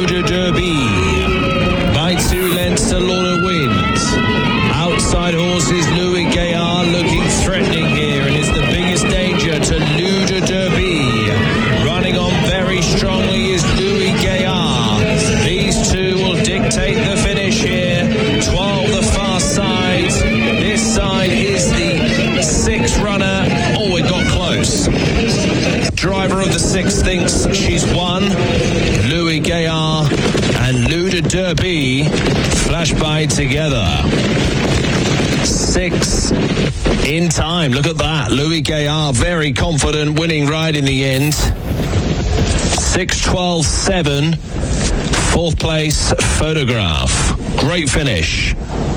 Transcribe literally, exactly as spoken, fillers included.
Luda Derby. By two lengths to Lorna wins. Outside horses, Louis Gaillard looking threatening here and is the biggest danger to Luda Derby. Running on very strongly is Louis Gaillard. These two will dictate the finish here. twelve the far side. This side is the sixth runner. Oh, it got close. Driver of the six thinks she's won. Louis Gaillard and Luda Derby flash by together. Six in time. Look at that. Louis Gaillard very confident, winning right in the end. six twelve seven. Fourth place Photograph. Great finish.